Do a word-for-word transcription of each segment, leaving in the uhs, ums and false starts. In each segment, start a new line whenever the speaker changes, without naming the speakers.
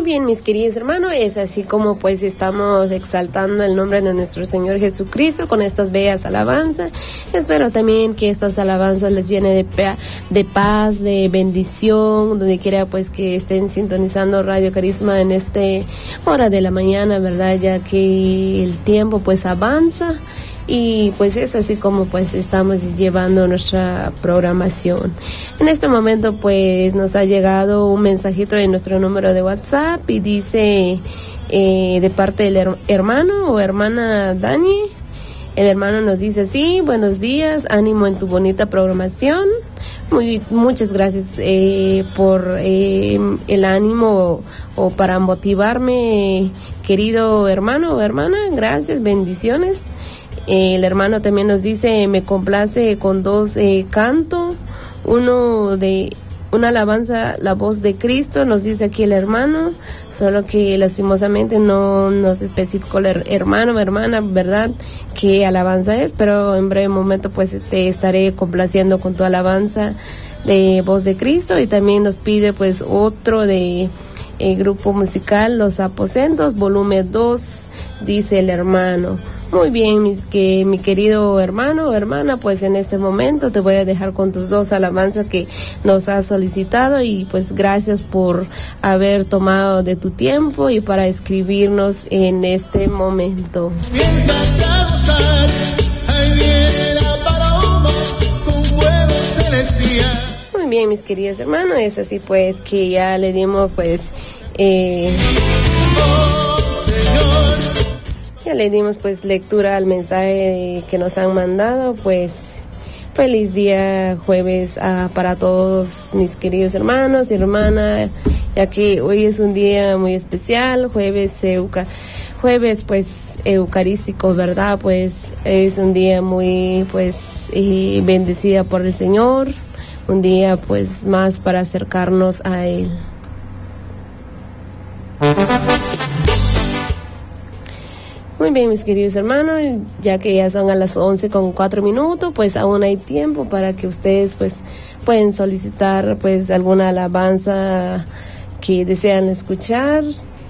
bien, mis queridos hermanos, es así como pues estamos exaltando el nombre de nuestro Señor Jesucristo con estas bellas alabanzas. Espero también que estas alabanzas les llene de, pe- de paz, de bendición, donde quiera pues que estén sintonizando Radio Carisma en este hora de la mañana, ¿verdad? Ya que el tiempo pues avanza. Y pues es así como pues estamos llevando nuestra programación. En este momento pues nos ha llegado un mensajito de nuestro número de WhatsApp y dice eh, de parte del her- hermano o hermana Dani. El hermano nos dice así: buenos días, ánimo en tu bonita programación. Muy, muchas gracias eh, por eh, el ánimo o, o para motivarme, querido hermano o hermana. Gracias, bendiciones. Eh, el hermano también nos dice: me complace con dos eh, canto, uno de una alabanza, la voz de Cristo, nos dice aquí el hermano, solo que lastimosamente no nos especificó el hermano o hermana, ¿verdad?, qué alabanza es, pero en breve momento pues te estaré complaciendo con tu alabanza de voz de Cristo. Y también nos pide pues otro de el grupo musical Los Aposentos, volumen dos, dice el hermano. Muy bien, mis, que, mi querido hermano o hermana, pues en este momento te voy a dejar con tus dos alabanzas que nos has solicitado, y pues gracias por haber tomado de tu tiempo y para escribirnos en este momento. Muy bien, mis queridos hermanos, es así pues que ya le dimos pues... Eh, Ya le dimos pues lectura al mensaje que nos han mandado. Pues feliz día jueves uh, para todos mis queridos hermanos y hermanas, ya que hoy es un día muy especial, jueves euca, jueves pues eucarístico, ¿verdad? Pues es un día muy pues eh, bendecida por el Señor, un día pues más para acercarnos a Él. Muy bien, mis queridos hermanos, ya que ya son a las once con cuatro minutos, pues aún hay tiempo para que ustedes pues pueden solicitar pues alguna alabanza que desean escuchar.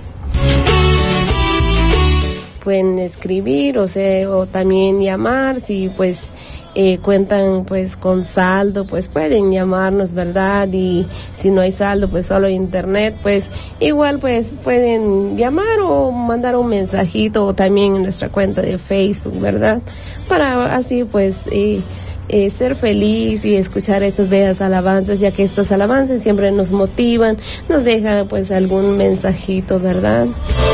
Pueden escribir o sea, o también llamar si pues eh, cuentan pues con saldo, pues pueden llamarnos, ¿verdad? Y si no hay saldo, pues solo internet, pues igual pues pueden llamar o mandar un mensajito, o también en nuestra cuenta de Facebook, ¿verdad? Para así pues eh, eh, ser feliz y escuchar estas bellas alabanzas, ya que estas alabanzas siempre nos motivan, nos dejan pues algún mensajito, ¿verdad?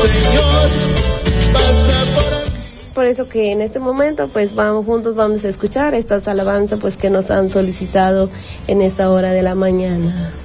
Por eso que en este momento pues vamos juntos, vamos a escuchar estas alabanzas pues que nos han solicitado en esta hora de la mañana.